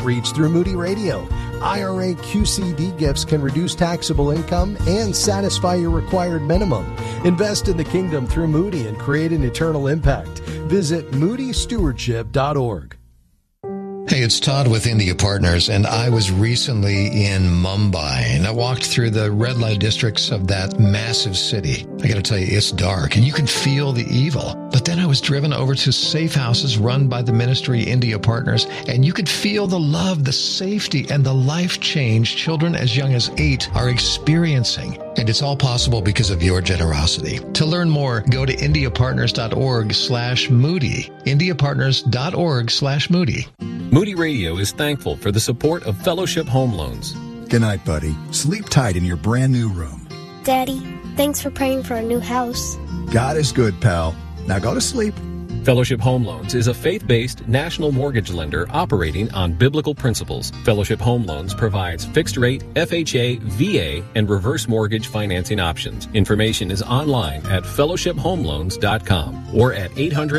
outreach through Moody Radio. IRA QCD gifts can reduce taxable income and satisfy your required minimum. Invest in the kingdom through Moody and create an eternal impact. Visit moodystewardship.org. Hey, it's Todd with India Partners, and I was recently in Mumbai, and I walked through the red light districts of that massive city. I got to tell you, it's dark, and you can feel the evil. But then I was driven over to safe houses run by the ministry India Partners, and you could feel the love, the safety, and the life change children as young as 8 are experiencing. And it's all possible because of your generosity. To learn more, go to indiapartners.org/Moody. indiapartners.org/Moody. Moody Radio is thankful for the support of Fellowship Home Loans. Good night, buddy. Sleep tight in your brand new room. Daddy, thanks for praying for a new house. God is good, pal. Now go to sleep. Fellowship Home Loans is a faith-based national mortgage lender operating on biblical principles. Fellowship Home Loans provides fixed-rate, FHA, VA, and reverse mortgage financing options. Information is online at fellowshiphomeloans.com or at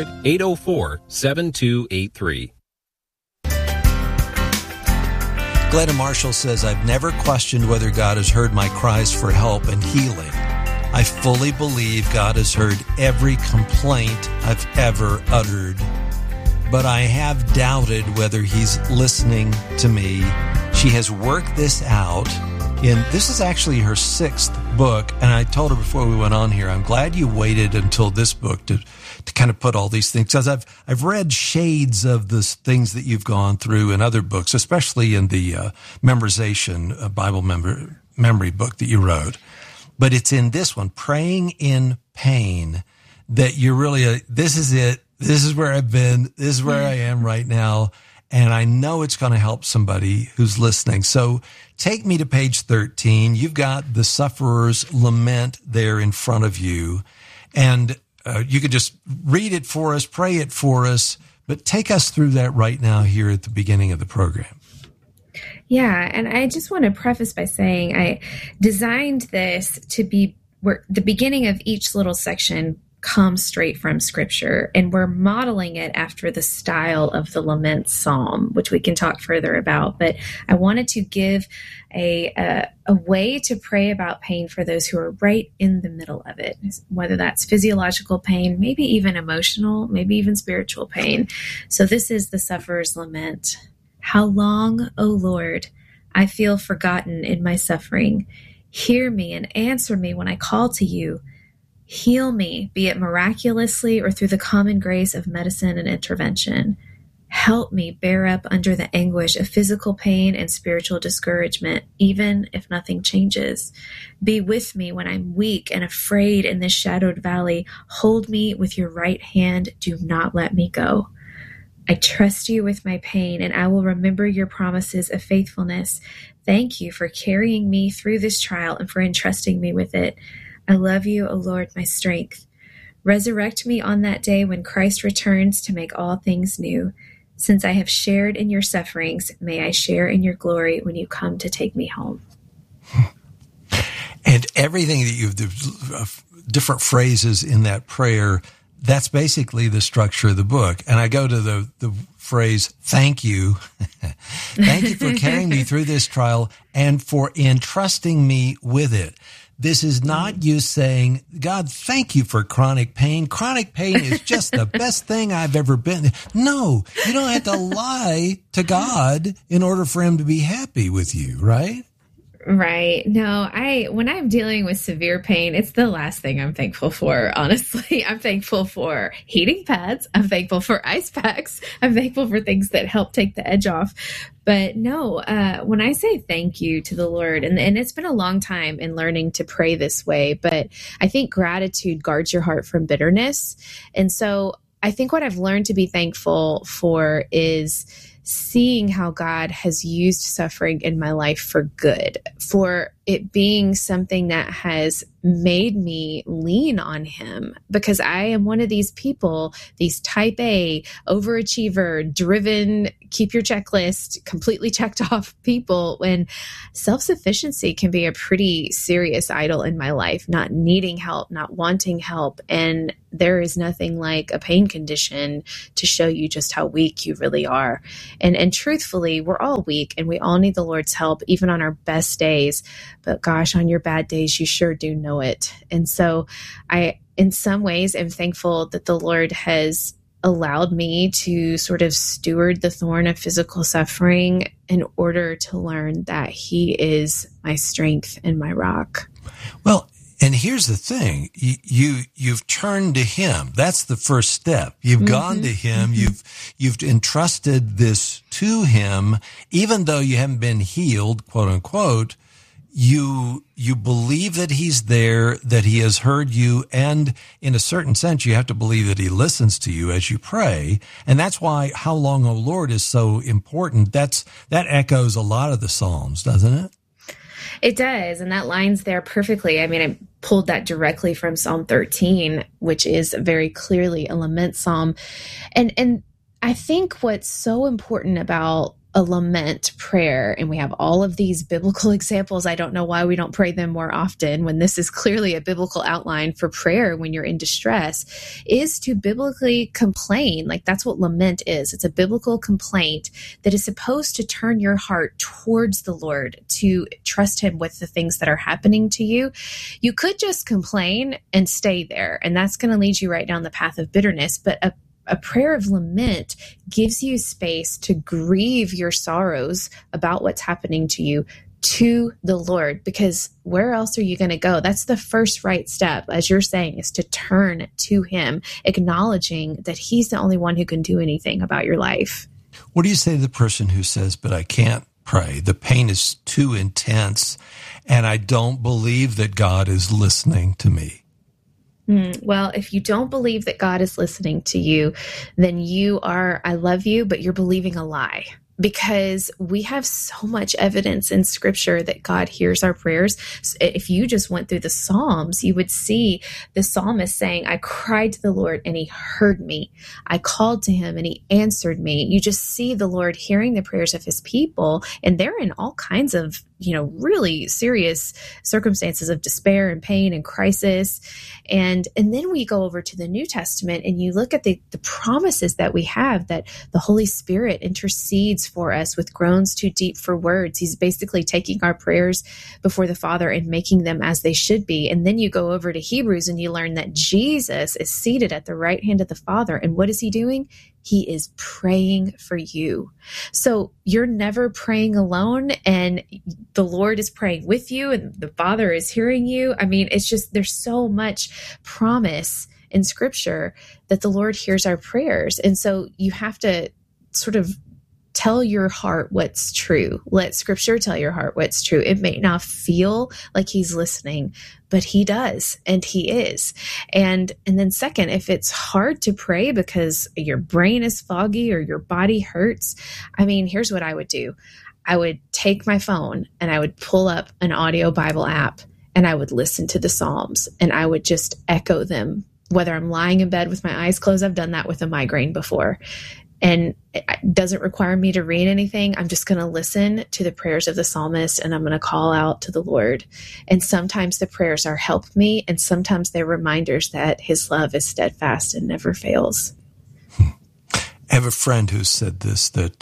800-804-7283. Glenna Marshall says, I've never questioned whether God has heard my cries for help and healing. I fully believe God has heard every complaint I've ever uttered, but I have doubted whether He's listening to me. She has worked this out. This is actually her 6th book, and I told her before we went on here, I'm glad you waited until this book to kind of put all these things, because I've read shades of the things that you've gone through in other books, especially in the memorization Bible memory book that you wrote. But it's in this one, Praying in Pain, that you're really, this is it. This is where I've been. This is where I am right now. And I know it's going to help somebody who's listening. So take me to page 13. You've got the sufferer's lament there in front of you. And you could just read it for us, pray it for us, but take us through that right now here at the beginning of the program. Yeah, and I just want to preface by saying I designed this to be where the beginning of each little section comes straight from Scripture, and we're modeling it after the style of the Lament Psalm, which we can talk further about. But I wanted to give a way to pray about pain for those who are right in the middle of it, whether that's physiological pain, maybe even emotional, maybe even spiritual pain. So this is the sufferer's lament. How long, O Lord, I feel forgotten in my suffering. Hear me and answer me when I call to you. Heal me, be it miraculously or through the common grace of medicine and intervention. Help me bear up under the anguish of physical pain and spiritual discouragement, even if nothing changes. Be with me when I'm weak and afraid in this shadowed valley. Hold me with your right hand. Do not let me go. I trust you with my pain, and I will remember your promises of faithfulness. Thank you for carrying me through this trial and for entrusting me with it. I love you, O Lord, my strength. Resurrect me on that day when Christ returns to make all things new. Since I have shared in your sufferings, may I share in your glory when you come to take me home. And everything that you've, different phrases in that prayer, that's basically the structure of the book. And I go to the phrase, thank you. Thank you for carrying me through this trial and for entrusting me with it. This is not you saying, God, thank you for chronic pain. Chronic pain is just the best thing I've ever been. No, you don't have to lie to God in order for him to be happy with you, right? Right. No, when I'm dealing with severe pain, it's the last thing I'm thankful for, honestly. I'm thankful for heating pads. I'm thankful for ice packs. I'm thankful for things that help take the edge off. But no, when I say thank you to the Lord, and it's been a long time in learning to pray this way, but I think gratitude guards your heart from bitterness. And so I think what I've learned to be thankful for is seeing how God has used suffering in my life for good, for it being something that has made me lean on him, because I am one of these people, these type A, overachiever, driven, keep your checklist completely checked off people, when self-sufficiency can be a pretty serious idol in my life, not needing help, not wanting help. And there is nothing like a pain condition to show you just how weak you really are. And truthfully, we're all weak and we all need the Lord's help, even on our best days. But gosh, on your bad days, you sure do know it. And so I, in some ways, am thankful that the Lord has allowed me to sort of steward the thorn of physical suffering in order to learn that he is my strength and my rock. Well, and here's the thing, you've turned to him. That's the first step. You've gone to him. You've entrusted this to him, even though you haven't been healed, quote unquote. You believe that he's there, that he has heard you, and in a certain sense, you have to believe that he listens to you as you pray. And that's why "How Long, O Lord" is so important. That echoes a lot of the Psalms, doesn't it? It does, and that lines there perfectly. I mean, I pulled that directly from Psalm 13, which is very clearly a lament psalm. And I think what's so important about a lament prayer, and we have all of these biblical examples. I don't know why we don't pray them more often when this is clearly a biblical outline for prayer when you're in distress, is to biblically complain. Like, that's what lament is. It's a biblical complaint that is supposed to turn your heart towards the Lord, to trust him with the things that are happening to you. You could just complain and stay there, and that's going to lead you right down the path of bitterness. But a prayer of lament gives you space to grieve your sorrows about what's happening to you to the Lord, because where else are you going to go? That's the first right step, as you're saying, is to turn to him, acknowledging that he's the only one who can do anything about your life. What do you say to the person who says, "But I can't pray. The pain is too intense, and I don't believe that God is listening to me"? Well, if you don't believe that God is listening to you, then you are, I love you, but you're believing a lie. Because we have so much evidence in scripture that God hears our prayers. If you just went through the Psalms, you would see the psalmist saying, "I cried to the Lord and he heard me. I called to him and he answered me." You just see the Lord hearing the prayers of his people, and they're in all kinds of, really serious circumstances of despair and pain and crisis. And then we go over to the New Testament and you look at the promises that we have, that the Holy Spirit intercedes for us with groans too deep for words. He's basically taking our prayers before the Father and making them as they should be. And then you go over to Hebrews and you learn that Jesus is seated at the right hand of the Father. And what is he doing? He is praying for you. So you're never praying alone, and the Lord is praying with you, and the Father is hearing you. I mean, it's just, there's so much promise in scripture that the Lord hears our prayers. And so you have to sort of tell your heart what's true. Let scripture tell your heart what's true. It may not feel like he's listening, but he does, and he is. And then second, if it's hard to pray because your brain is foggy or your body hurts, I mean, here's what I would do. I would take my phone and I would pull up an audio Bible app and I would listen to the Psalms and I would just echo them, whether I'm lying in bed with my eyes closed. I've done that with a migraine before. And it doesn't require me to read anything. I'm just going to listen to the prayers of the psalmist and I'm going to call out to the Lord. And sometimes the prayers are help me, and sometimes they're reminders that his love is steadfast and never fails. I have a friend who said this, that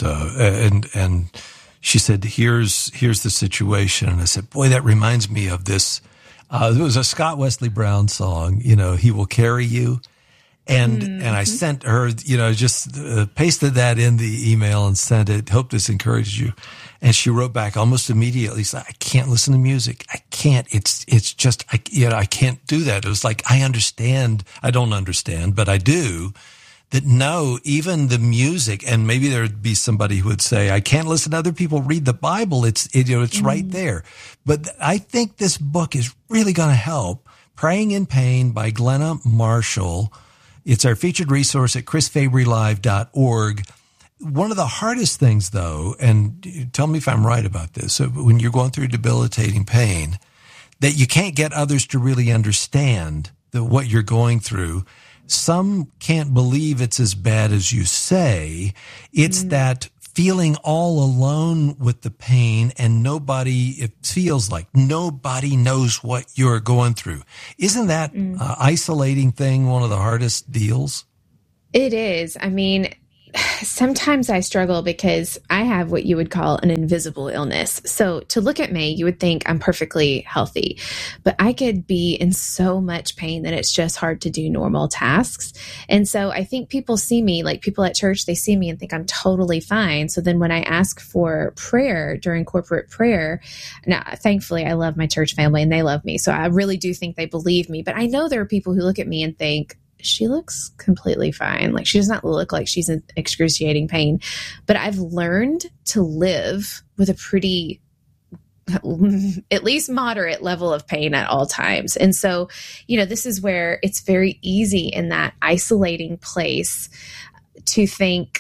and she said, here's the situation. And I said, boy, that reminds me of this. There was a Scott Wesley Brown song, "He Will Carry You." And I sent her, just pasted that in the email and sent it. Hope this encourages you. And she wrote back almost immediately, said, "I can't listen to music. I can't. It's just, I can't do that." It was like, I understand. I don't understand, but I do. That no, even the music, and maybe there'd be somebody who would say, "I can't listen to other people read the Bible." It's right there. But I think this book is really going to help. Praying in Pain by Glenna Marshall. It's our featured resource at chrisfabrylive.org. one of the hardest things, though, and tell me if I'm right about this, so when you're going through debilitating pain, that you can't get others to really understand what you're going through. Some can't believe it's as bad as you say. It's that feeling all alone with the pain, and it feels like nobody knows what you're going through. Isn't that isolating thing one of the hardest deals? It is. I mean, sometimes I struggle because I have what you would call an invisible illness. So to look at me, you would think I'm perfectly healthy, but I could be in so much pain that it's just hard to do normal tasks. And so I think people see me, like people at church, they see me and think I'm totally fine. So then when I ask for prayer during corporate prayer, now thankfully I love my church family and they love me. So I really do think they believe me, but I know there are people who look at me and think, she looks completely fine. Like, she does not look like she's in excruciating pain. But I've learned to live with a pretty, at least moderate level of pain at all times. And so, this is where it's very easy in that isolating place to think,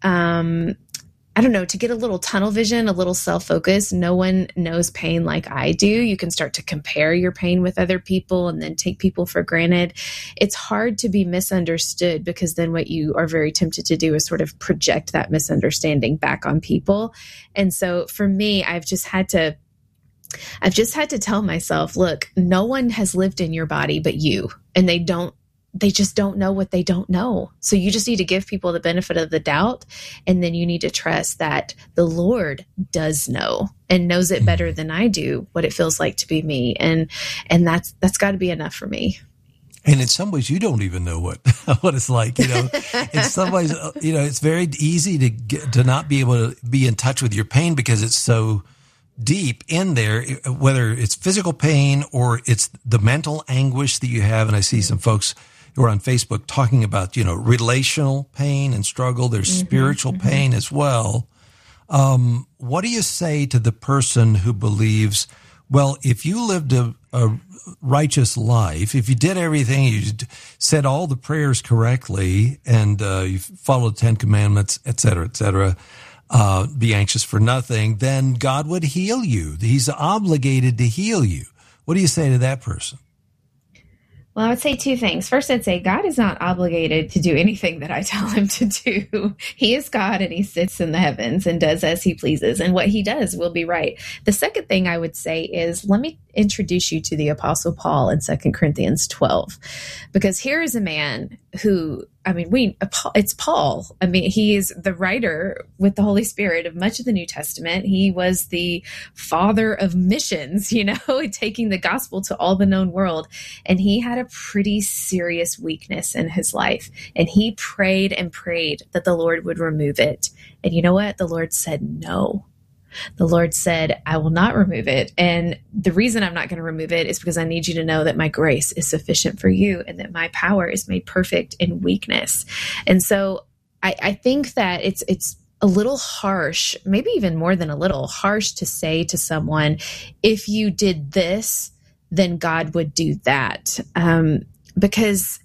to get a little tunnel vision, a little self-focus. No one knows pain like I do. You can start to compare your pain with other people and then take people for granted. It's hard to be misunderstood because then what you are very tempted to do is sort of project that misunderstanding back on people. And so for me, I've just had to tell myself, look, no one has lived in your body but you, and they just don't know what they don't know. So you just need to give people the benefit of the doubt. And then you need to trust that the Lord does know and knows it better than I do, what it feels like to be me. And that's got to be enough for me. And in some ways, you don't even know what it's like, In some ways, it's very easy to not be able to be in touch with your pain because it's so deep in there, whether it's physical pain or it's the mental anguish that you have. And I see some folks who are on Facebook talking about, relational pain and struggle. There's spiritual pain as well. What do you say to the person who believes, well, if you lived a righteous life, if you did everything, you said all the prayers correctly, and you followed the 10 Commandments, et cetera, be anxious for nothing, then God would heal you. He's obligated to heal you. What do you say to that person? Well, I would say two things. First, I'd say God is not obligated to do anything that I tell him to do. He is God and he sits in the heavens and does as he pleases. And what he does will be right. The second thing I would say is, let me introduce you to the Apostle Paul in 2 Corinthians 12. Because here is a man who, it's Paul. He is the writer with the Holy Spirit of much of the New Testament. He was the father of missions, taking the gospel to all the known world. And he had a pretty serious weakness in his life. And he prayed and prayed that the Lord would remove it. And you know what? The Lord said no. The Lord said, I will not remove it. And the reason I'm not going to remove it is because I need you to know that my grace is sufficient for you and that my power is made perfect in weakness. And so I think that it's a little harsh, maybe even more than a little harsh, to say to someone, if you did this, then God would do that. Because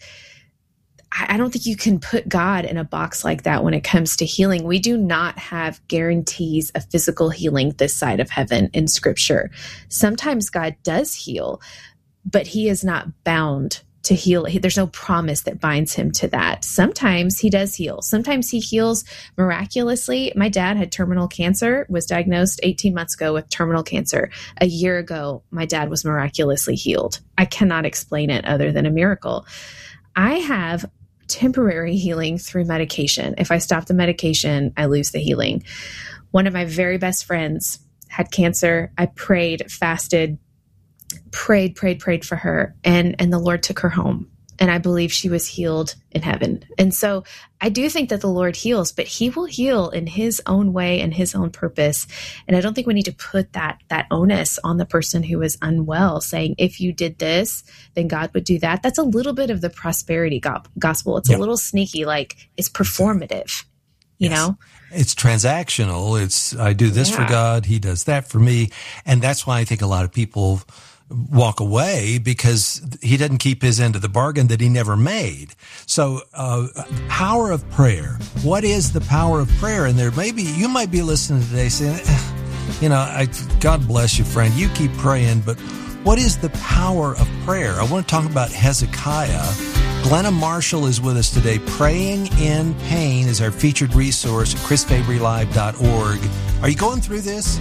I don't think you can put God in a box like that when it comes to healing. We do not have guarantees of physical healing this side of heaven in Scripture. Sometimes God does heal, but he is not bound to heal. There's no promise that binds him to that. Sometimes he does heal. Sometimes he heals miraculously. My dad had terminal cancer, was diagnosed 18 months ago with terminal cancer. A year ago, my dad was miraculously healed. I cannot explain it other than a miracle. I have temporary healing through medication. If I stop the medication, I lose the healing. One of my very best friends had cancer. I prayed, fasted, prayed for her, and the Lord took her home. And I believe she was healed in heaven. And so I do think that the Lord heals, but he will heal in his own way and his own purpose. And I don't think we need to put that onus on the person who is unwell, saying, if you did this, then God would do that. That's a little bit of the prosperity gospel. It's a little sneaky, like it's performative, you know? It's transactional. It's, I do this for God, he does that for me. And that's why I think a lot of people walk away because he didn't keep his end of the bargain that he never made. So, power of prayer. What is the power of prayer? And you might be listening today saying, God bless you, friend. You keep praying, but what is the power of prayer? I want to talk about Hezekiah. Glenna Marshall is with us today. Praying in Pain is our featured resource at chrisfabrylive.org. Are you going through this?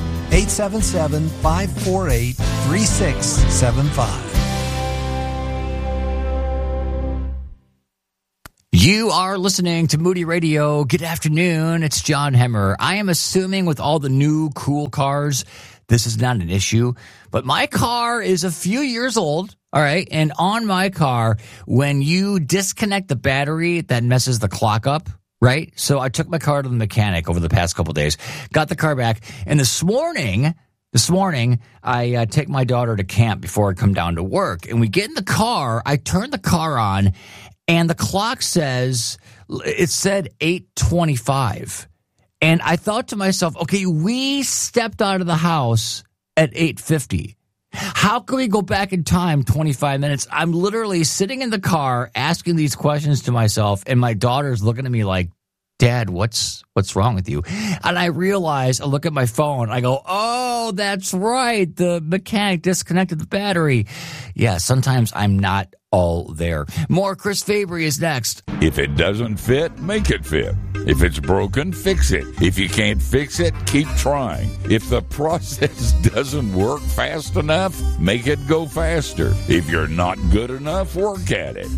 877-548-3675. You are listening to Moody Radio. Good afternoon. It's John Hemmer. I am assuming with all the new cool cars, this is not an issue, but my car is a few years old. All right. And on my car, when you disconnect the battery, that messes the clock up. Right. So I took my car to the mechanic over the past couple of days, got the car back. And this morning, I take my daughter to camp before I come down to work. And we get in the car. I turn the car on and the clock said 8:25. And I thought to myself, okay, we stepped out of the house at 8:50. How can we go back in time 25 minutes? I'm literally sitting in the car asking these questions to myself, and my daughter's looking at me like, Dad, what's wrong with you? And I look at my phone, I go, oh, that's right. The mechanic disconnected the battery. Yeah, sometimes I'm not all there. More Chris Fabry is next. If it doesn't fit, make it fit. If it's broken, fix it. If you can't fix it, keep trying. If the process doesn't work fast enough, make it go faster. If you're not good enough, work at it.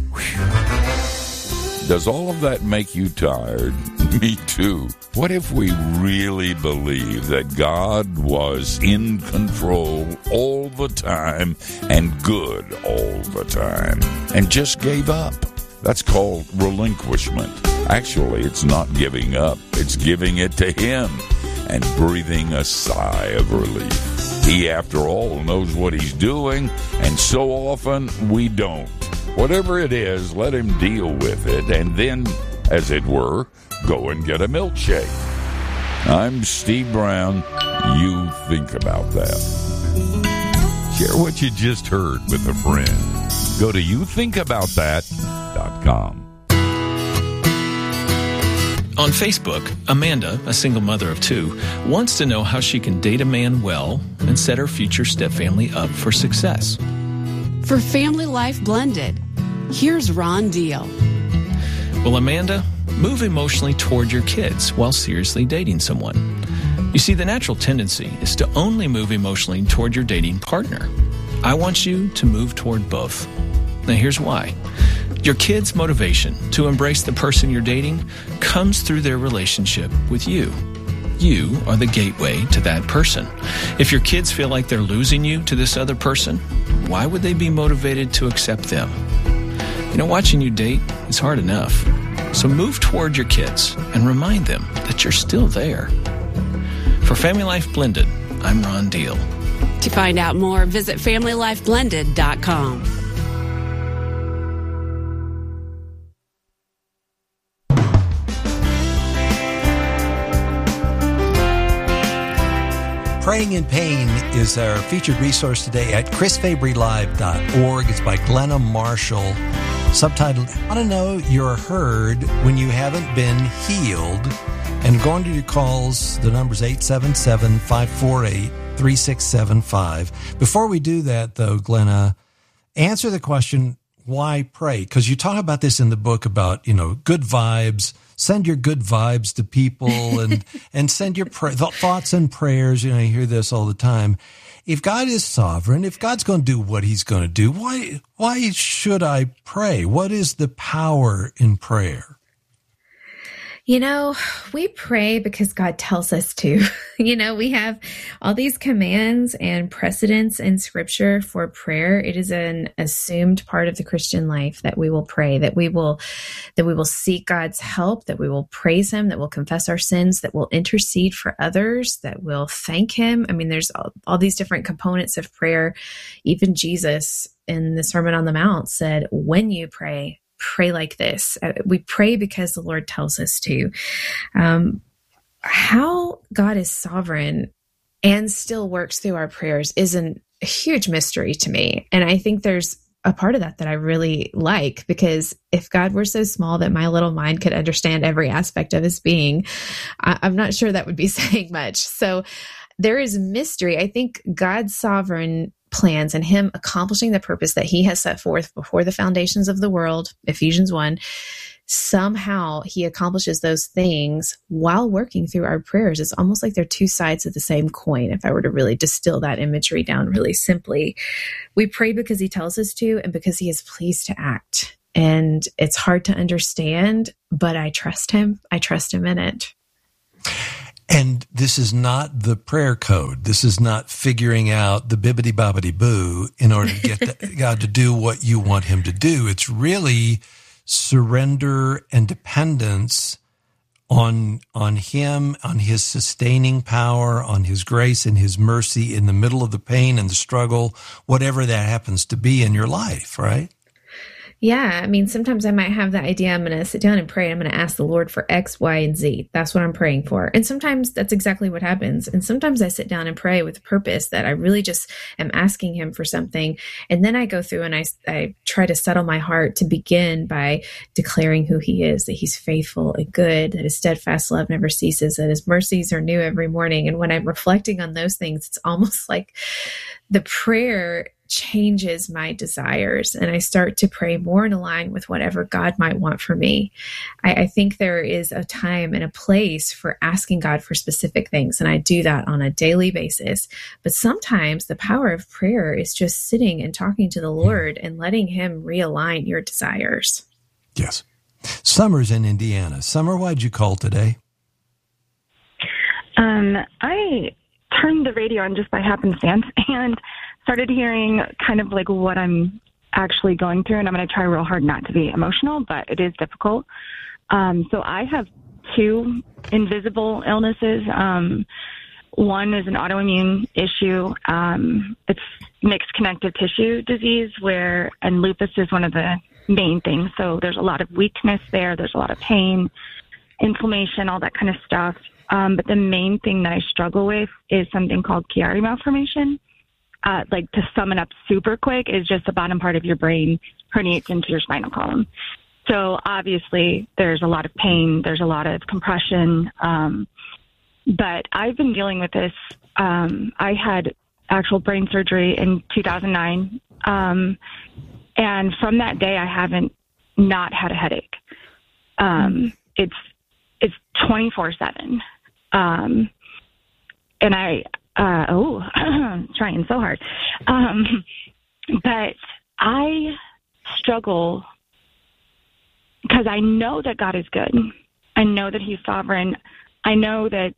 Does all of that make you tired? Me too. What if we really believe that God was in control all the time and good all the time and just gave up? That's called relinquishment. Actually, it's not giving up. It's giving it to Him and breathing a sigh of relief. He, after all, knows what He's doing, and so often we don't. Whatever it is, let Him deal with it, and then, as it were, go and get a milkshake. I'm Steve Brown. You think about that. Share what you just heard with a friend. Go to youthinkaboutthat.com. On Facebook, Amanda, a single mother of two, wants to know how she can date a man well and set her future stepfamily up for success. For Family Life Blended, here's Ron Deal. Well, Amanda, move emotionally toward your kids while seriously dating someone. You see, the natural tendency is to only move emotionally toward your dating partner. I want you to move toward both. Now, here's why. Your kids' motivation to embrace the person you're dating comes through their relationship with you. You are the gateway to that person. If your kids feel like they're losing you to this other person, why would they be motivated to accept them? You know, watching you date is hard enough. So move toward your kids and remind them that you're still there. For Family Life Blended, I'm Ron Deal. To find out more, visit FamilyLifeBlended.com. Praying in Pain is our featured resource today at chrisfabrylive.org. It's by Glenna Marshall. Subtitled, I want to know you're heard when you haven't been healed. And going to your calls, the number's 877-548-3675. Before we do that, though, Glenna, answer the question, why pray? Because you talk about this in the book about, good vibes. Send your good vibes to people and send your thoughts and prayers. You hear this all the time. If God is sovereign, if God's going to do what He's going to do, why should I pray? What is the power in prayer? We pray because God tells us to. We have all these commands and precedents in Scripture for prayer. It is an assumed part of the Christian life that we will pray, that we will seek God's help, that we will praise Him, that we'll confess our sins, that we'll intercede for others, that we'll thank Him. I mean, there's all these different components of prayer. Even Jesus in the Sermon on the Mount said, when you pray like this. We pray because the Lord tells us to. How God is sovereign and still works through our prayers is an a huge mystery to me. And I think there's a part of that I really like, because if God were so small that my little mind could understand every aspect of his being, I'm not sure that would be saying much. So there is mystery. I think God's sovereign plans and him accomplishing the purpose that he has set forth before the foundations of the world, Ephesians 1, somehow he accomplishes those things while working through our prayers. It's almost like they're two sides of the same coin. If I were to really distill that imagery down really simply, we pray because he tells us to, and because he is pleased to act. And it's hard to understand, but I trust him. I trust him in it. And this is not the prayer code. This is not figuring out the bibbidi bobbidi boo in order to get God to do what you want him to do. It's really surrender and dependence on him, on his sustaining power, on his grace and his mercy in the middle of the pain and the struggle, whatever that happens to be in your life, right? Yeah. I mean, sometimes I might have the idea I'm going to sit down and pray. I'm going to ask the Lord for X, Y, and Z. That's what I'm praying for. And sometimes that's exactly what happens. And sometimes I sit down and pray with a purpose that I really just am asking him for something. And then I go through and I try to settle my heart to begin by declaring who he is, that he's faithful and good, that his steadfast love never ceases, that his mercies are new every morning. And when I'm reflecting on those things, it's almost like the prayer changes my desires, and I start to pray more in line with whatever God might want for me. I think there is a time and a place for asking God for specific things, and I do that on a daily basis. But sometimes the power of prayer is just sitting and talking to the Lord and letting him realign your desires. Yes. Summer's in Indiana. Summer, why'd you call today? I turned the radio on just by happenstance and started hearing kind of like what I'm actually going through, and I'm going to try real hard not to be emotional, but it is difficult. So I have two invisible illnesses. One is an autoimmune issue. It's mixed connective tissue disease, and lupus is one of the main things. So there's a lot of weakness there. There's a lot of pain, inflammation, all that kind of stuff. But the main thing that I struggle with is something called Chiari malformation. Like to sum it up super quick, is just the bottom part of your brain herniates into your spinal column. So obviously there's a lot of pain, there's a lot of compression. But I've been dealing with this. I had actual brain surgery in 2009. And from that day, I haven't not had a headache. It's 24/7. And trying so hard. But I struggle because I know that God is good. I know that he's sovereign. I know that,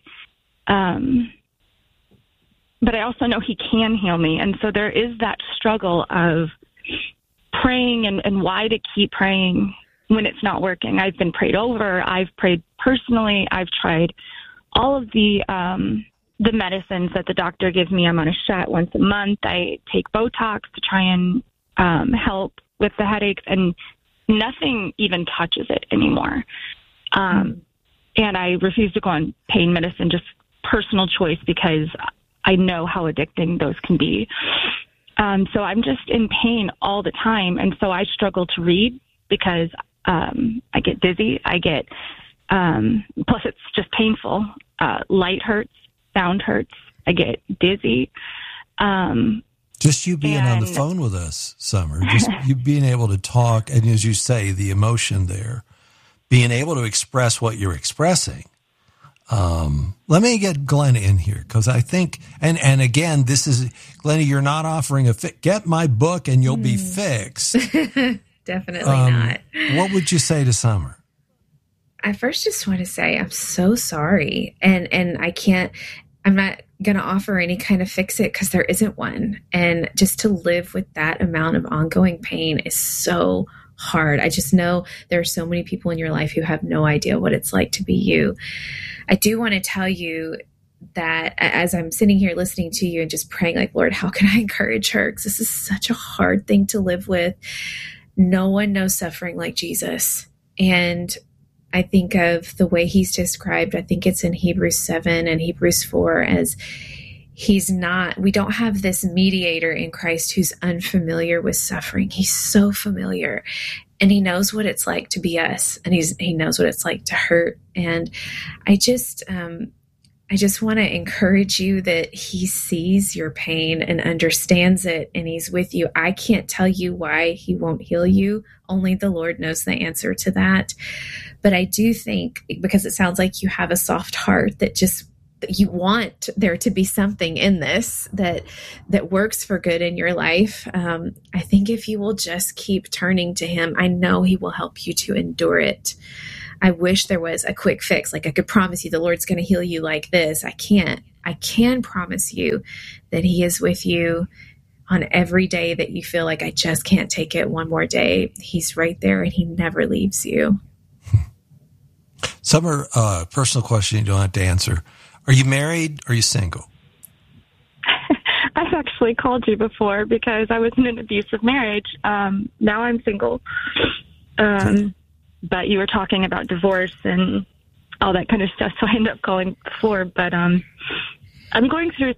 but I also know he can heal me. And so there is that struggle of praying and why to keep praying when it's not working. I've been prayed over. I've prayed personally. I've tried all of the medicines that the doctor gives me. I'm on a shot once a month. I take Botox to try and help with the headaches, and nothing even touches it anymore. And I refuse to go on pain medicine, just personal choice, because I know how addicting those can be. So I'm just in pain all the time. And so I struggle to read because I get dizzy. Plus it's just painful. Light hurts. Sound hurts. I get dizzy. Just you being on the phone with us, Summer, just you being able to talk, and as you say, the emotion there, being able to express what you're expressing. Let me get Glenna in here, because I think, and again, this is, Glenna, you're not offering get my book and you'll be fixed. Definitely not. What would you say to Summer? I first just want to say I'm so sorry. And I'm not going to offer any kind of fix it, because there isn't one. And just to live with that amount of ongoing pain is so hard. I just know there are so many people in your life who have no idea what it's like to be you. I do want to tell you that as I'm sitting here listening to you and just praying, like, Lord, how can I encourage her? Because this is such a hard thing to live with. No one knows suffering like Jesus. And I think of the way he's described, I think it's in Hebrews 7 and Hebrews 4, as we don't have this mediator in Christ who's unfamiliar with suffering. He's so familiar, and he knows what it's like to be us, and he knows what it's like to hurt. And I just want to encourage you that he sees your pain and understands it, and he's with you. I can't tell you why he won't heal you. Only the Lord knows the answer to that. But I do think, because it sounds like you have a soft heart, that you want there to be something in this that works for good in your life. I think if you will just keep turning to him, I know he will help you to endure it. I wish there was a quick fix. Like I could promise you the Lord's going to heal you like this. I can't. I can promise you that he is with you on every day that you feel like I just can't take it one more day. He's right there, and he never leaves you. Summer, personal question you don't have to answer. Are you married or are you single? I've actually called you before because I was in an abusive marriage. Now I'm single. But you were talking about divorce and all that kind of stuff, so I ended up calling before. But I'm going through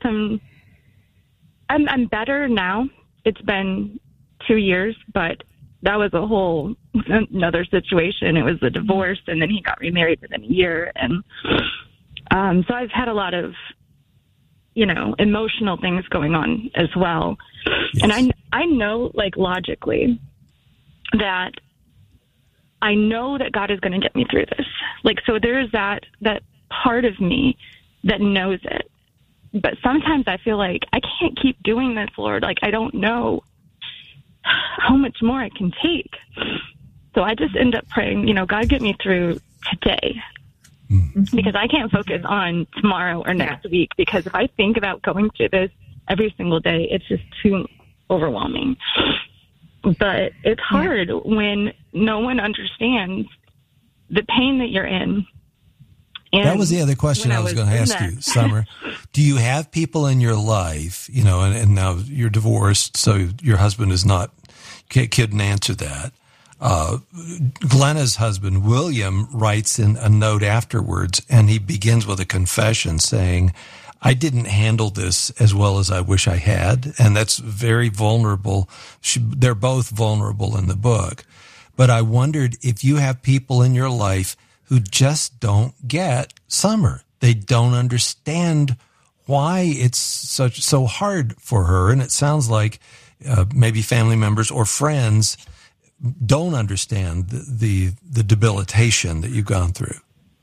I'm better now. It's been 2 years, but that was a whole another situation. It was a divorce, and then he got remarried within a year. And so I've had a lot of, emotional things going on as well. Yes. And I know, like, logically that I know that God is going to get me through this. Like, so there is that part of me that knows it. But sometimes I feel like I can't keep doing this, Lord. Like, I don't know how much more I can take. So I just end up praying, God, get me through today. Mm-hmm. Because I can't focus on tomorrow or next week, because if I think about going through this every single day, it's just too overwhelming. But it's hard when no one understands the pain that you're in. And that was the other question I was going to ask you, Summer. Do you have people in your life, and now you're divorced, so your husband is not, couldn't answer that. Glenna's husband, William, writes in a note afterwards, and he begins with a confession saying, I didn't handle this as well as I wish I had. And that's very vulnerable. They're both vulnerable in the book. But I wondered if you have people in your life who just don't get Summer. They don't understand why it's so hard for her. And it sounds like maybe family members or friends don't understand the debilitation that you've gone through.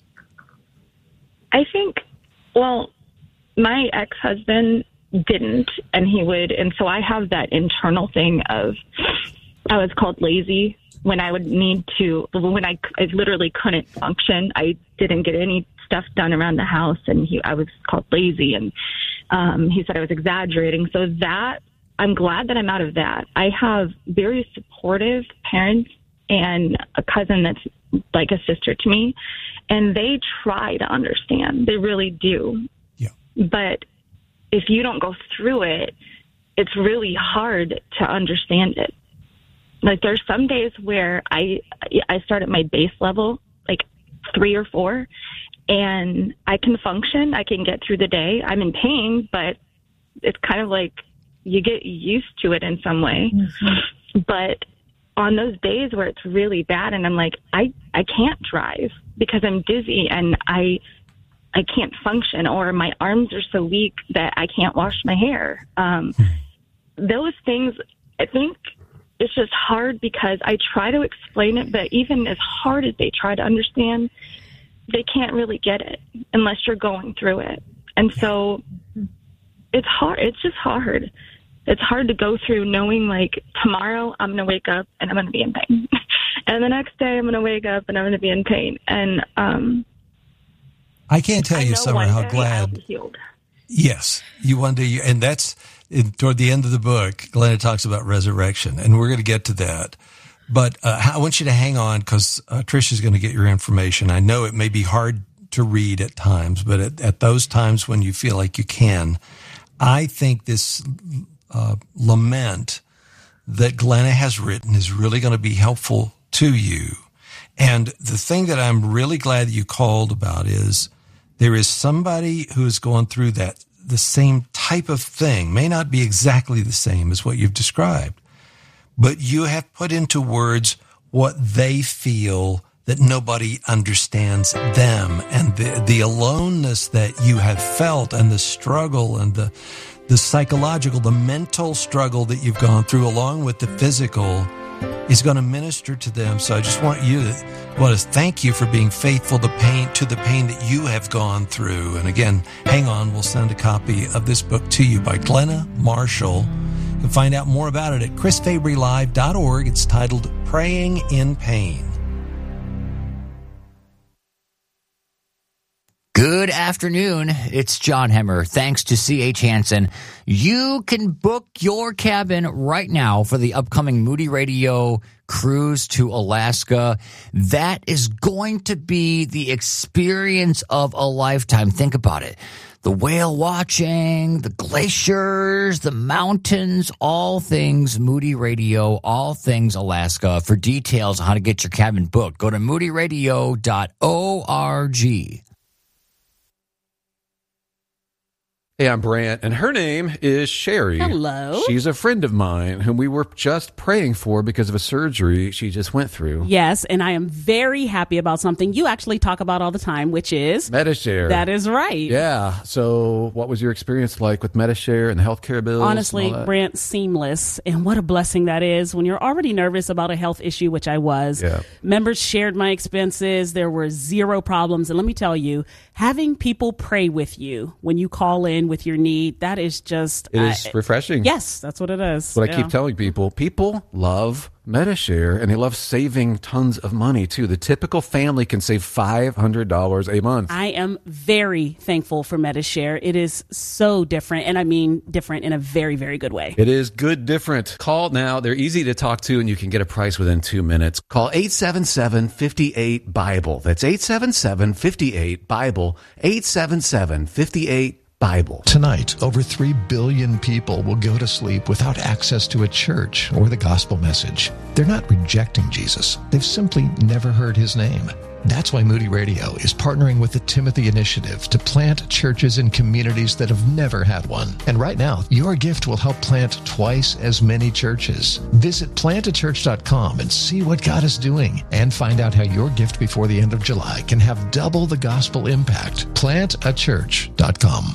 I think, my ex-husband didn't, and he would, and so I have that internal thing of, I was called lazy when I would need to, when I literally couldn't function. I didn't get any stuff done around the house, and I was called lazy, and he said I was exaggerating. So that, I'm glad that I'm out of that. I have very supportive parents and a cousin that's like a sister to me, and they try to understand. They really do. But if you don't go through it, it's really hard to understand it. Like, there's some days where I start at my base level, like 3 or 4, and I can function. I can get through the day. I'm in pain, but it's kind of like you get used to it in some way. Mm-hmm. But on those days where it's really bad and I'm like, I can't drive because I'm dizzy and I can't function, or my arms are so weak that I can't wash my hair. Those things, I think it's just hard because I try to explain it, but even as hard as they try to understand, they can't really get it unless you're going through it. And so it's hard. It's just hard. It's hard to go through knowing, like, tomorrow I'm going to wake up and I'm going to be in pain. And the next day I'm going to wake up and I'm going to be in pain. And, I can't tell you, Summer, how glad. Yes, you one day, and that's toward the end of the book. Glenna talks about resurrection, and we're going to get to that. But I want you to hang on because Trisha's going to get your information. I know it may be hard to read at times, but at those times when you feel like you can, I think this lament that Glenna has written is really going to be helpful to you. And the thing that I'm really glad that you called about is there is somebody who is going through the same type type of thing may not be exactly the same as what you've described, but you have put into words what they feel, that nobody understands them, and the aloneness that you have felt, and the struggle, and the psychological, the mental struggle that you've gone through, along with the physical, is going to minister to them. So I just want to thank you for being faithful to the pain that you have gone through. And again, hang on, we'll send a copy of this book to you by Glenna Marshall. You can find out more about it at chrisfabrylive.org. It's titled Praying in Pain. Good afternoon. It's John Hemmer. Thanks to C.H. Hansen. You can book your cabin right now for the upcoming Moody Radio cruise to Alaska. That is going to be the experience of a lifetime. Think about it. The whale watching, the glaciers, the mountains, all things Moody Radio, all things Alaska. For details on how to get your cabin booked, go to moodyradio.org. Hey, I'm Brant, and her name is Sherry. Hello. She's a friend of mine whom we were just praying for because of a surgery she just went through. Yes, and I am very happy about something you actually talk about all the time, which is Medi-Share. That is right. Yeah. So what was your experience like with Medi-Share and the healthcare bills? Honestly, Brant, seamless. And what a blessing that is when you're already nervous about a health issue, which I was. Yeah. Members shared my expenses. There were zero problems. And let me tell you, having people pray with you when you call in with your need, that is just... It is refreshing. Yes, that's what it is. That's what I keep telling people. People love Medi-Share, and they love saving tons of money, too. The typical family can save $500 a month. I am very thankful for Medi-Share. It is so different, and I mean different in a very, very good way. It is good different. Call now. They're easy to talk to, and you can get a price within 2 minutes. Call 877-58-BIBLE. That's 877-58-BIBLE. 877-58-BIBLE. Tonight, over 3 billion people will go to sleep without access to a church or the gospel message. They're not rejecting Jesus. They've simply never heard his name. That's why Moody Radio is partnering with the Timothy Initiative to plant churches in communities that have never had one. And right now, your gift will help plant twice as many churches. Visit plantachurch.com and see what God is doing, and find out how your gift before the end of July can have double the gospel impact. Plantachurch.com.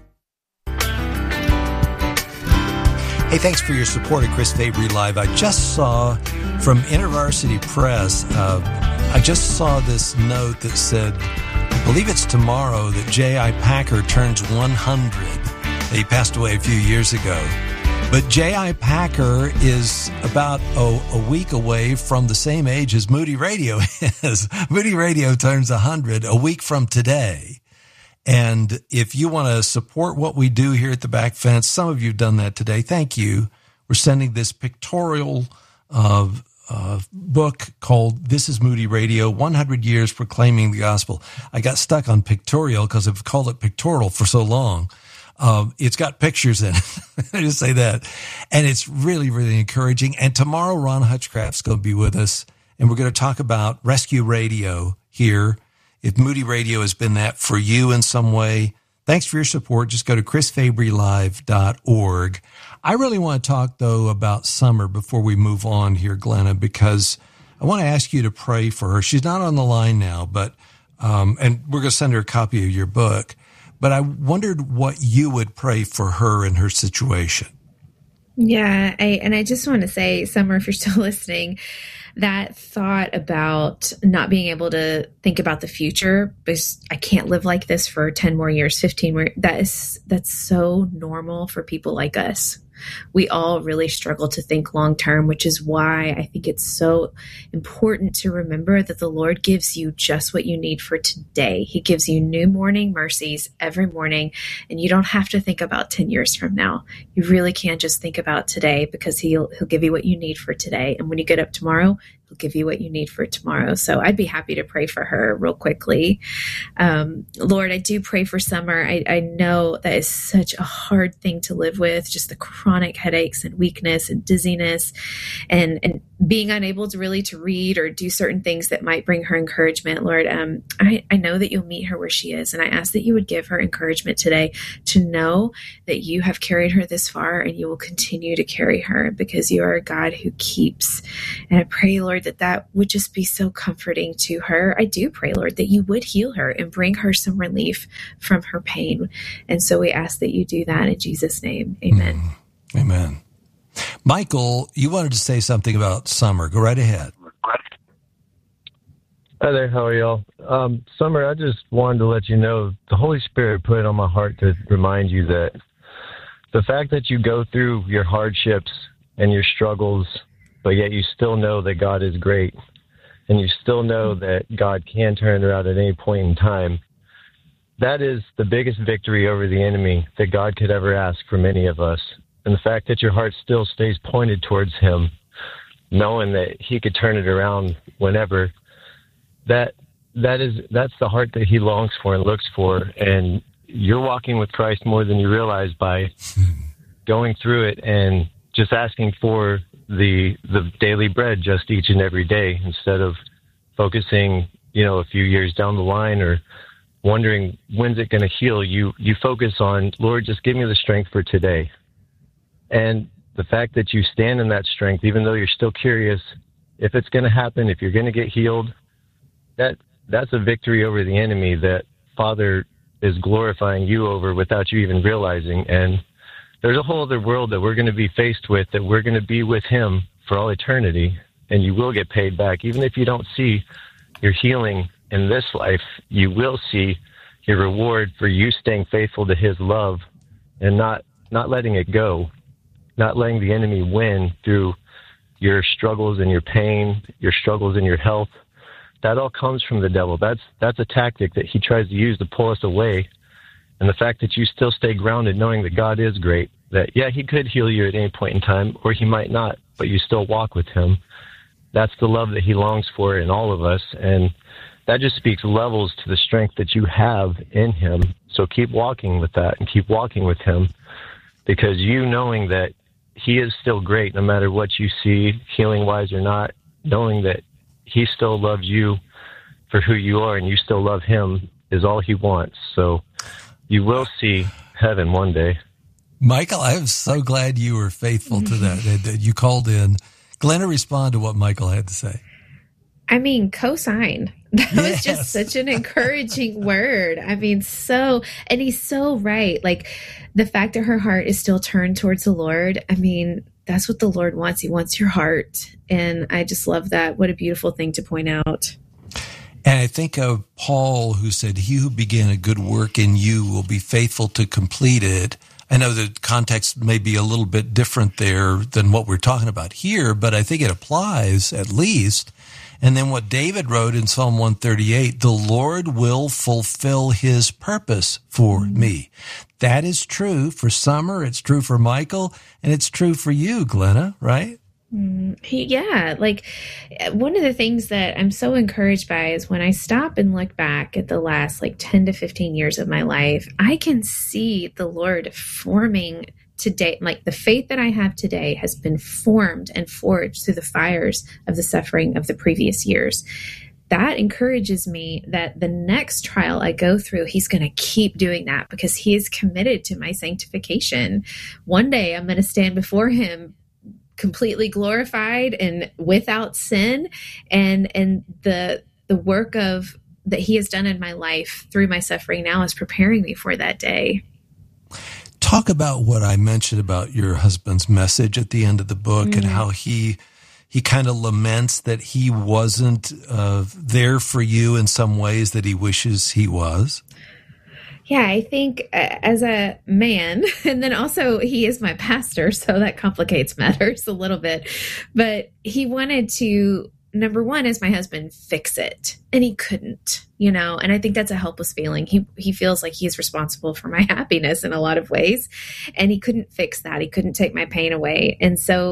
Hey, thanks for your support of Chris Fabry Live. I just saw from InterVarsity Press, I just saw this note that said, I believe it's tomorrow, that J.I. Packer turns 100. He passed away a few years ago. But J.I. Packer is about a week away from the same age as Moody Radio is. Moody Radio turns 100 a week from today. And if you want to support what we do here at the Back Fence, some of you have done that today. Thank you. We're sending this pictorial book called This is Moody Radio, 100 Years Proclaiming the Gospel. I got stuck on pictorial because I've called it pictorial for so long. It's got pictures in it. I just say that. And it's really, really encouraging. And tomorrow, Ron Hutchcraft's going to be with us, and we're going to talk about rescue radio here. If Moody Radio has been that for you in some way, thanks for your support. Just go to chrisfabrylive.org. I really want to talk, though, about Summer before we move on here, Glenna, because I want to ask you to pray for her. She's not on the line now, but and we're going to send her a copy of your book. But I wondered what you would pray for her and her situation. Yeah, I just want to say, Summer, if you're still listening, that thought about not being able to think about the future, because I can't live like this for 10 more years, 15 more, that's so normal for people like us. We all really struggle to think long term, which is why I think it's so important to remember that the Lord gives you just what you need for today. He gives you new morning mercies every morning, and you don't have to think about 10 years from now. You really can just think about today, because he'll give you what you need for today. And when you get up tomorrow, He'll give you what you need for tomorrow. So I'd be happy to pray for her real quickly. Lord, I do pray for Summer. I know that is such a hard thing to live with, just the chronic headaches and weakness and dizziness and being unable to really to read or do certain things that might bring her encouragement. Lord, I know that you'll meet her where she is. And I ask that you would give her encouragement today to know that you have carried her this far and you will continue to carry her because you are a God who keeps. And I pray, Lord, that would just be so comforting to her. I do pray, Lord, that you would heal her and bring her some relief from her pain. And so we ask that you do that in Jesus' name. Amen. Amen. Michael, you wanted to say something about Summer. Go right ahead. Hi there. How are y'all? Summer, I just wanted to let you know the Holy Spirit put it on my heart to remind you that the fact that you go through your hardships and your struggles, but yet you still know that God is great and you still know that God can turn it around at any point in time, that is the biggest victory over the enemy that God could ever ask from any of us. And the fact that your heart still stays pointed towards him, knowing that he could turn it around whenever, that's the heart that he longs for and looks for. And you're walking with Christ more than you realize by going through it and just asking for the daily bread just each and every day instead of focusing, a few years down the line or wondering when's it going to heal. You focus on, Lord, just give me the strength for today. And the fact that you stand in that strength, even though you're still curious if it's going to happen, if you're going to get healed, that's a victory over the enemy that Father is glorifying you over without you even realizing. And there's a whole other world that we're going to be faced with, that we're going to be with him for all eternity, and you will get paid back. Even if you don't see your healing in this life, you will see your reward for you staying faithful to his love and not letting it go. Not letting the enemy win through your struggles and your pain, your struggles and your health. That all comes from the devil. That's a tactic that he tries to use to pull us away. And the fact that you still stay grounded knowing that God is great, that, yeah, he could heal you at any point in time, or he might not, but you still walk with him. That's the love that he longs for in all of us. And that just speaks levels to the strength that you have in him. So keep walking with that and keep walking with him, because you knowing that he is still great no matter what you see, healing-wise or not, knowing that he still loves you for who you are and you still love him is all he wants. So you will see heaven one day. Michael, I'm so glad you were faithful to that you called in. Glenna, respond to what Michael had to say. I mean, co-sign. That was just such an encouraging word. I mean, and he's so right. Like, the fact that her heart is still turned towards the Lord, I mean, that's what the Lord wants. He wants your heart. And I just love that. What a beautiful thing to point out. And I think of Paul, who said, he who began a good work in you will be faithful to complete it. I know the context may be a little bit different there than what we're talking about here, but I think it applies at least. And then what David wrote in Psalm 138, the Lord will fulfill his purpose for me. That is true for Summer, it's true for Michael, and it's true for you, Glenna, right? Yeah, like one of the things that I'm so encouraged by is when I stop and look back at the last 10 to 15 years of my life, I can see the Lord forming today. Like, the faith that I have today has been formed and forged through the fires of the suffering of the previous years. That encourages me that the next trial I go through, he's going to keep doing that because he is committed to my sanctification. One day I'm going to stand before him completely glorified and without sin, and the work of that he has done in my life through my suffering now is preparing me for that day. Talk about what I mentioned about your husband's message at the end of the book and how he kind of laments that he wasn't there for you in some ways that he wishes he was. Yeah, I think as a man, and then also he is my pastor, so that complicates matters a little bit. But he wanted to, number one, as my husband, fix it. And he couldn't, and I think that's a helpless feeling. He feels like he's responsible for my happiness in a lot of ways. And he couldn't fix that. He couldn't take my pain away. And so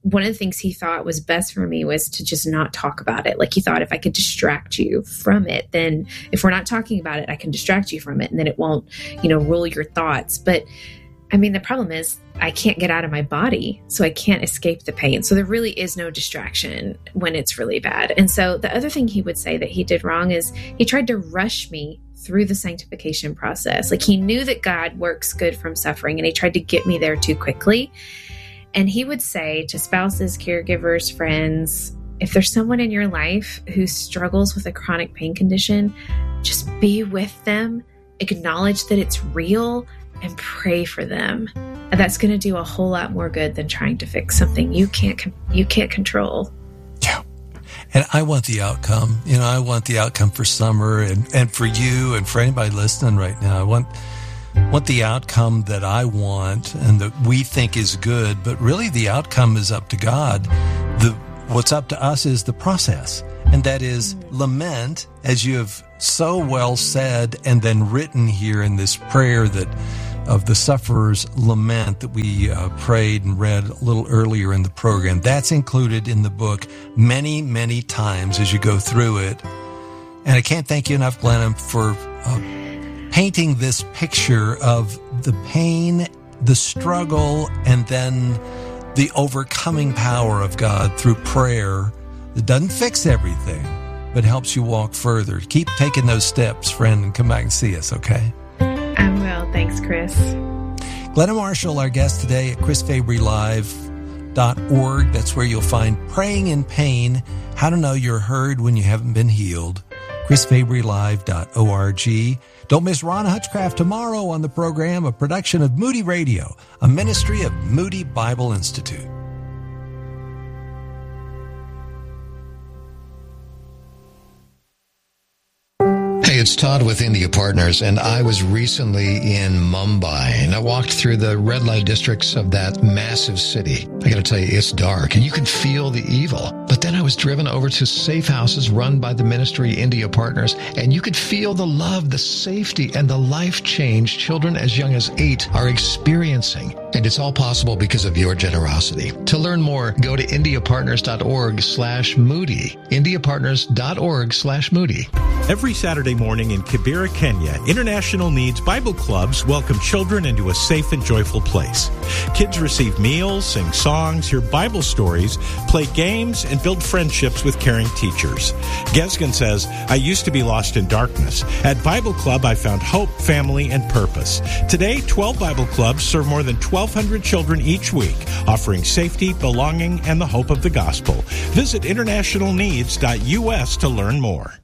one of the things he thought was best for me was to just not talk about it. Like he thought if I could distract you from it, then if we're not talking about it, I can distract you from it and then it won't, rule your thoughts. But I mean, the problem is I can't get out of my body, so I can't escape the pain. So there really is no distraction when it's really bad. And so the other thing he would say that he did wrong is he tried to rush me through the sanctification process. Like he knew that God works good from suffering, and he tried to get me there too quickly. And he would say to spouses, caregivers, friends, if there's someone in your life who struggles with a chronic pain condition, just be with them, acknowledge that it's real, and pray for them. And that's going to do a whole lot more good than trying to fix something you can't control. Yeah. And I want the outcome. I want the outcome for Summer and for you and for anybody listening right now. I want the outcome that I want and that we think is good, but really the outcome is up to God. What's up to us is the process, and that is lament, as you have so well said and then written here in this prayer of the sufferer's lament that we prayed and read a little earlier in the program. That's included in the book many, many times as you go through it. And I can't thank you enough, Glenna, for painting this picture of the pain, the struggle, and then the overcoming power of God through prayer that doesn't fix everything, but helps you walk further. Keep taking those steps, friend, and come back and see us, okay? I will. Thanks, Chris. Glenna Marshall, our guest today at chrisfabrylive.org. That's where you'll find Praying in Pain, How to Know You're Heard When You Haven't Been Healed. chrisfabrylive.org. Don't miss Ron Hutchcraft tomorrow on the program, a production of Moody Radio, a ministry of Moody Bible Institute. Hey, it's Todd with India Partners, and I was recently in Mumbai, and I walked through the red light districts of that massive city. I got to tell you, it's dark, and you can feel the evil. But then I was driven over to safe houses run by the ministry India Partners, and you could feel the love, the safety, and the life change children as young as 8 are experiencing. And it's all possible because of your generosity. To learn more, go to indiapartners.org/Moody. indiapartners.org/Moody. Every Saturday morning in Kibera, Kenya, International Needs Bible Clubs welcome children into a safe and joyful place. Kids receive meals, sing songs, hear Bible stories, play games, and build friendships with caring teachers. Gesgen says, I used to be lost in darkness. At Bible Club, I found hope, family, and purpose. Today, 12 Bible Clubs serve more than 1,200 children each week, offering safety, belonging, and the hope of the gospel. Visit internationalneeds.us to learn more.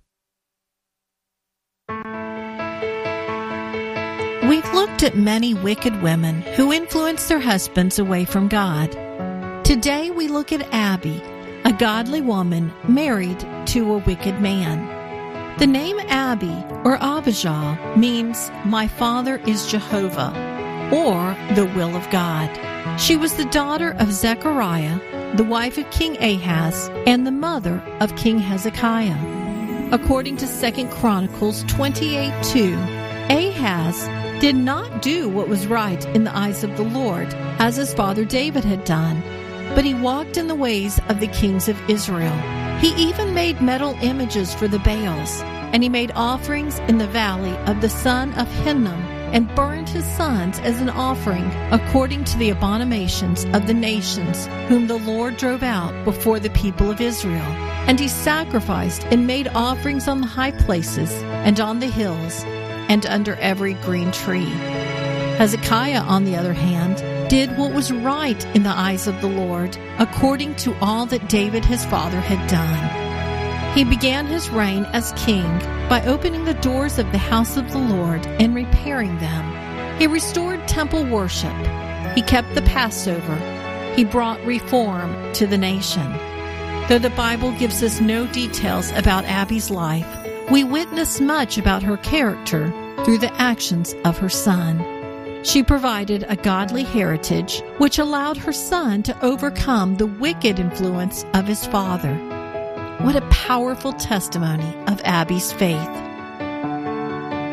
We've looked at many wicked women who influence their husbands away from God. Today we look at Abby, a godly woman married to a wicked man. The name Abby, or Abijah, means "my father is Jehovah," or the will of God. She was the daughter of Zechariah, the wife of King Ahaz, and the mother of King Hezekiah. According to 2 Chronicles 28:2, Ahaz did not do what was right in the eyes of the Lord, as his father David had done, but he walked in the ways of the kings of Israel. He even made metal images for the Baals, and he made offerings in the valley of the son of Hinnom, and burned his sons as an offering according to the abominations of the nations whom the Lord drove out before the people of Israel. And he sacrificed and made offerings on the high places and on the hills and under every green tree. Hezekiah, on the other hand, did what was right in the eyes of the Lord, according to all that David his father had done. He began his reign as king by opening the doors of the house of the Lord and repairing them. He restored temple worship. He kept the Passover. He brought reform to the nation. Though the Bible gives us no details about Abby's life, we witness much about her character through the actions of her son. She provided a godly heritage which allowed her son to overcome the wicked influence of his father. What a powerful testimony of Abby's faith.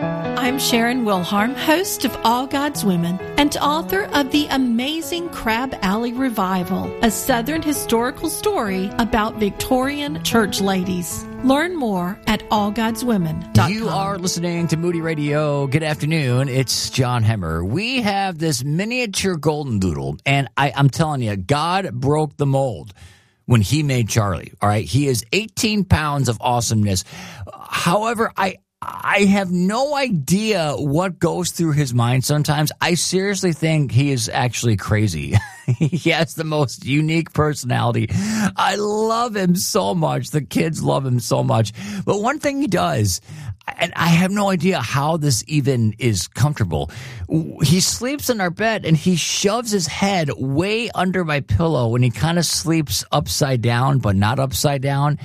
I'm Sharon Wilharm, host of All God's Women and author of The Amazing Crab Alley Revival, a Southern historical story about Victorian church ladies. Learn more at allgodswomen.com. You are listening to Moody Radio. Good afternoon. It's John Hemmer. We have this miniature golden doodle, and I'm telling you, God broke the mold when he made Charlie. All right. He is 18 pounds of awesomeness. However, I have no idea what goes through his mind sometimes. I seriously think he is actually crazy. He has the most unique personality. I love him so much. The kids love him so much. But one thing he does, and I have no idea how this even is comfortable. He sleeps in our bed and he shoves his head way under my pillow and he kind of sleeps upside down, but not upside down.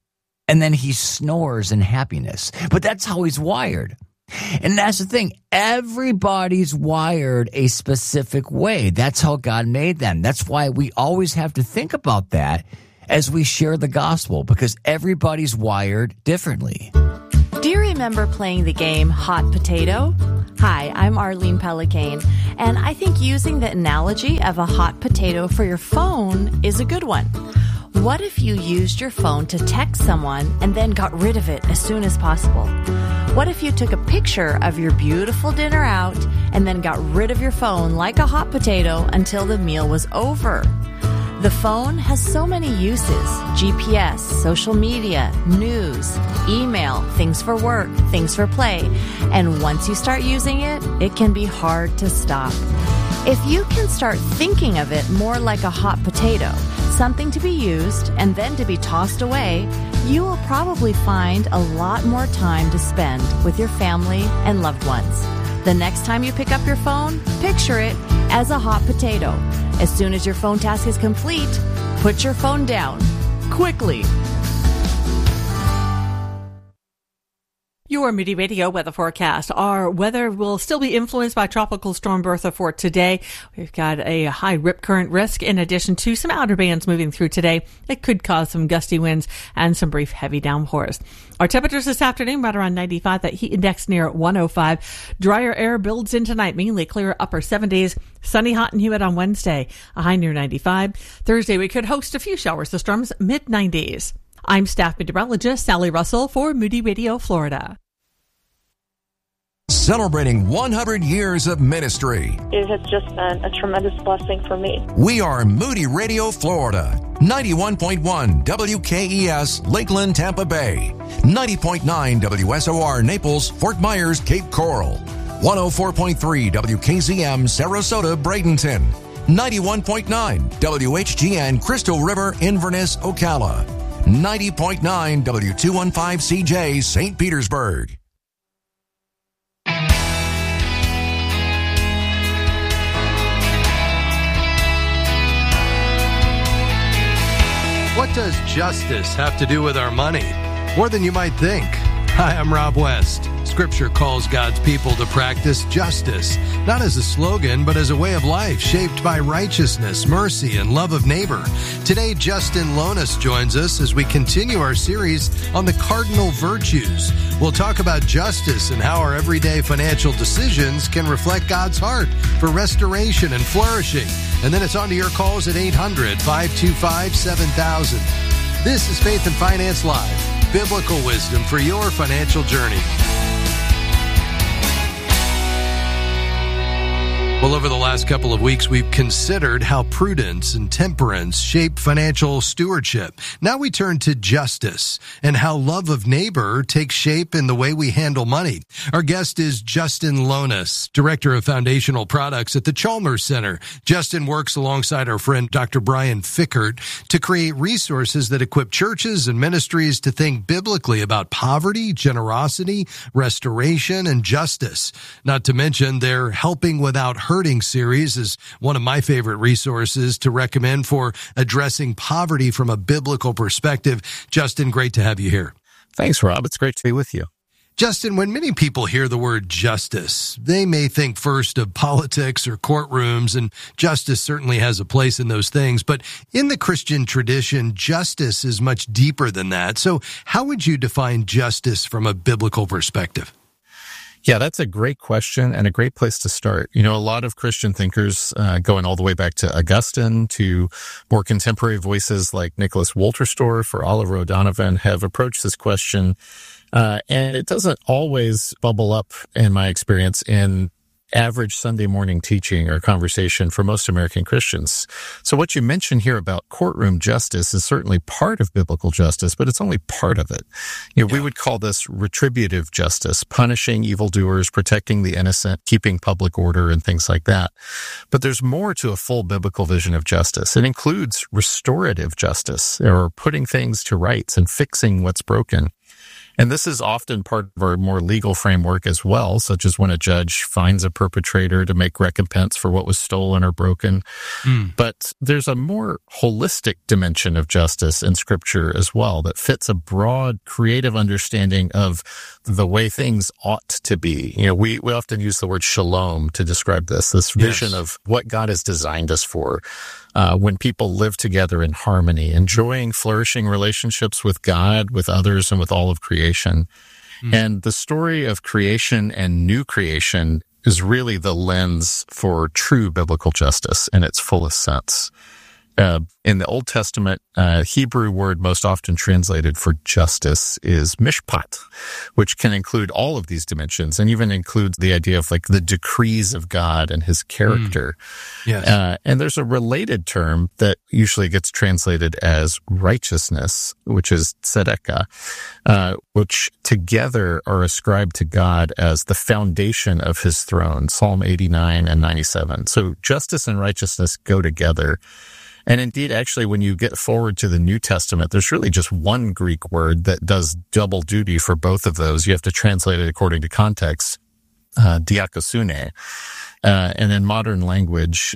And then he snores in happiness. But that's how he's wired. And that's the thing. Everybody's wired a specific way. That's how God made them. That's why we always have to think about that as we share the gospel, because everybody's wired differently. Do you remember playing the game Hot Potato? Hi, I'm Arlene Pelicane, and I think using the analogy of a hot potato for your phone is a good one. What if you used your phone to text someone and then got rid of it as soon as possible? What if you took a picture of your beautiful dinner out and then got rid of your phone like a hot potato until the meal was over? The phone has so many uses: GPS, social media, news, email, things for work, things for play. And once you start using it, it can be hard to stop. If you can start thinking of it more like a hot potato, something to be used and then to be tossed away, you will probably find a lot more time to spend with your family and loved ones. The next time you pick up your phone, picture it as a hot potato. As soon as your phone task is complete, put your phone down quickly. Your Moody Radio weather forecast. Our weather will still be influenced by Tropical Storm Bertha for today. We've got a high rip current risk in addition to some outer bands moving through today. It could cause some gusty winds and some brief heavy downpours. Our temperatures this afternoon right around 95, that heat index near 105. Drier air builds in tonight, mainly clear upper 70s. Sunny, hot and humid on Wednesday, a high near 95. Thursday, we could host a few showers to storms, mid 90s. I'm staff meteorologist Sally Russell for Moody Radio, Florida. Celebrating 100 years of ministry. It has just been a tremendous blessing for me. We are Moody Radio, Florida. 91.1 WKES, Lakeland, Tampa Bay. 90.9 WSOR, Naples, Fort Myers, Cape Coral. 104.3 WKZM, Sarasota, Bradenton. 91.9 WHGN, Crystal River, Inverness, Ocala. 90.9 W215CJ, St. Petersburg. What does justice have to do with our money? More than you might think. Hi, I'm Rob West. Scripture calls God's people to practice justice, not as a slogan, but as a way of life shaped by righteousness, mercy, and love of neighbor. Today, Justin Lonas joins us as we continue our series on the cardinal virtues. We'll talk about justice and how our everyday financial decisions can reflect God's heart for restoration and flourishing. And then it's on to your calls at 800-525-7000. This is Faith and Finance Live. Biblical wisdom for your financial journey. Well, over the last couple of weeks, we've considered how prudence and temperance shape financial stewardship. Now we turn to justice and how love of neighbor takes shape in the way we handle money. Our guest is Justin Lonas, Director of Foundational Products at the Chalmers Center. Justin works alongside our friend Dr. Brian Fickert to create resources that equip churches and ministries to think biblically about poverty, generosity, restoration, and justice. Not to mention their Helping Without Hurting series is one of my favorite resources to recommend for addressing poverty from a biblical perspective. Justin, great to have you here. Thanks, Rob. It's great to be with you. Justin, when many people hear the word justice, they may think first of politics or courtrooms, and justice certainly has a place in those things. But in the Christian tradition, justice is much deeper than that. So how would you define justice from a biblical perspective? Yeah, that's a great question and a great place to start. You know, a lot of Christian thinkers, going all the way back to Augustine to more contemporary voices like Nicholas Wolterstorff or Oliver O'Donovan, have approached this question. And it doesn't always bubble up, in my experience, in average Sunday morning teaching or conversation for most American Christians. So what you mentioned here about courtroom justice is certainly part of biblical justice, but it's only part of it. You know, we would call this retributive justice, punishing evildoers, protecting the innocent, keeping public order, and things like that. But there's more to a full biblical vision of justice. It includes restorative justice, or putting things to rights and fixing what's broken. And this is often part of our more legal framework as well, such as when a judge finds a perpetrator to make recompense for what was stolen or broken. But there's a more holistic dimension of justice in Scripture as well that fits a broad, creative understanding of the way things ought to be. You know, we often use the word shalom to describe this vision of what God has designed us for. When people live together in harmony, enjoying flourishing relationships with God, with others, and with all of creation. And the story of creation and new creation is really the lens for true biblical justice in its fullest sense. In the Old Testament, Hebrew word most often translated for justice is mishpat, which can include all of these dimensions and even includes the idea of like the decrees of God and his character. And there's a related term that usually gets translated as righteousness, which is tzedakah, which together are ascribed to God as the foundation of his throne, Psalm 89 and 97. So justice and righteousness go together. And indeed, actually, when you get forward to the New Testament, there's really just one Greek word that does double duty for both of those. You have to translate it according to context, diakosune. And in modern language,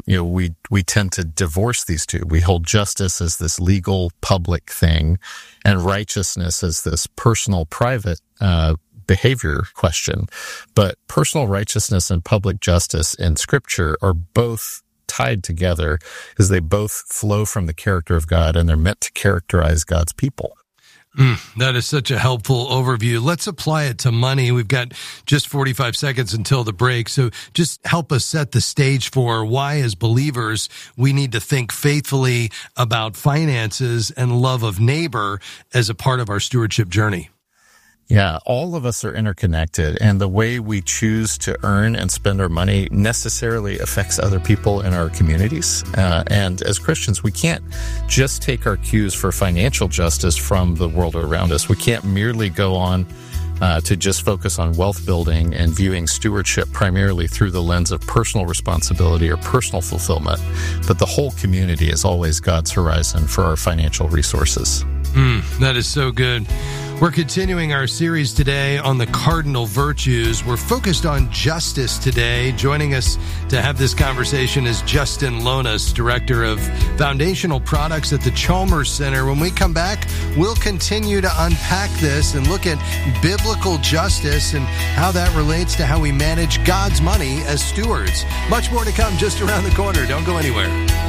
we tend to divorce these two. We hold justice as this legal, public thing, and righteousness as this personal, private behavior question. But personal righteousness and public justice in Scripture are both tied together because they both flow from the character of God, and they're meant to characterize God's people. That is such a helpful overview. Let's apply it to money. We've got just 45 seconds until the break. So just help us set the stage for why, as believers, we need to think faithfully about finances and love of neighbor as a part of our stewardship journey. Yeah, all of us are interconnected, and the way we choose to earn and spend our money necessarily affects other people in our communities. And as Christians, we can't just take our cues for financial justice from the world around us. We can't merely go on to just focus on wealth building and viewing stewardship primarily through the lens of personal responsibility or personal fulfillment. But the whole community is always God's horizon for our financial resources. That is so good. We're continuing our series today on the cardinal virtues. We're focused on justice today. Joining us to have this conversation is Justin Lonas, Director of Foundational Products at the Chalmers Center. When we come back, we'll continue to unpack this and look at biblical justice and how that relates to how we manage God's money as stewards. Much more to come just around the corner. Don't go anywhere.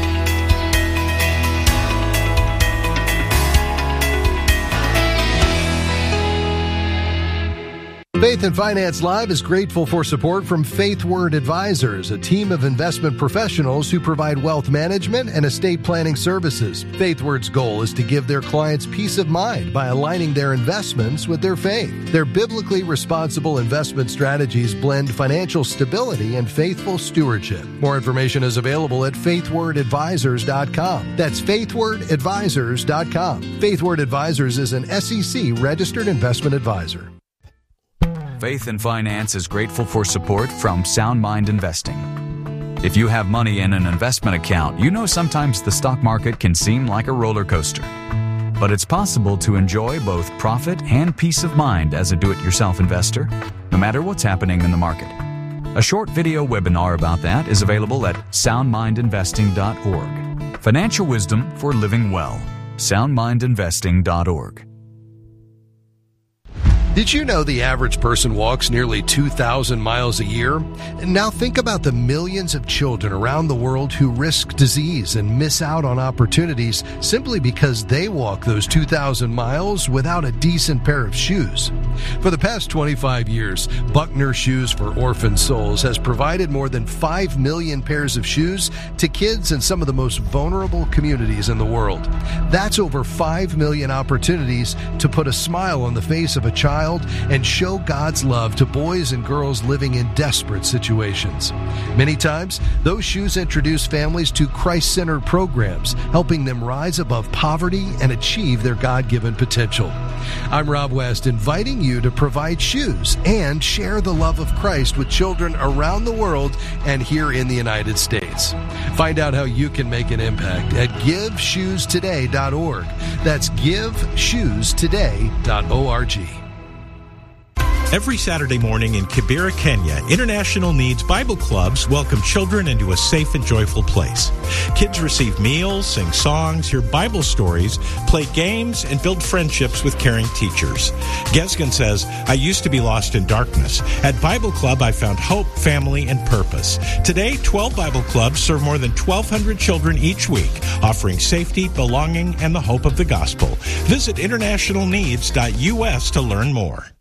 Faith and Finance Live is grateful for support from FaithWord Advisors, a team of investment professionals who provide wealth management and estate planning services. FaithWord's goal is to give their clients peace of mind by aligning their investments with their faith. Their biblically responsible investment strategies blend financial stability and faithful stewardship. More information is available at faithwordadvisors.com. That's faithwordadvisors.com. FaithWord Advisors is an SEC registered investment advisor. Faith and Finance is grateful for support from Sound Mind Investing. If you have money in an investment account, you know sometimes the stock market can seem like a roller coaster. But it's possible to enjoy both profit and peace of mind as a do-it-yourself investor, no matter what's happening in the market. A short video webinar about that is available at soundmindinvesting.org. Financial wisdom for living well. soundmindinvesting.org. Did you know the average person walks nearly 2,000 miles a year? Now think about the millions of children around the world who risk disease and miss out on opportunities simply because they walk those 2,000 miles without a decent pair of shoes. For the past 25 years, Buckner Shoes for Orphan Souls has provided more than 5 million pairs of shoes to kids in some of the most vulnerable communities in the world. That's over 5 million opportunities to put a smile on the face of a child and show God's love to boys and girls living in desperate situations. Many times, those shoes introduce families to Christ-centered programs, helping them rise above poverty and achieve their God-given potential. I'm Rob West, inviting you to provide shoes and share the love of Christ with children around the world and here in the United States. Find out how you can make an impact at GiveShoesToday.org. That's GiveShoesToday.org. Every Saturday morning in Kibera, Kenya, International Needs Bible Clubs welcome children into a safe and joyful place. Kids receive meals, sing songs, hear Bible stories, play games, and build friendships with caring teachers. Gesgen says, I used to be lost in darkness. At Bible Club, I found hope, family, and purpose. Today, 12 Bible Clubs serve more than 1,200 children each week, offering safety, belonging, and the hope of the gospel. Visit internationalneeds.us to learn more.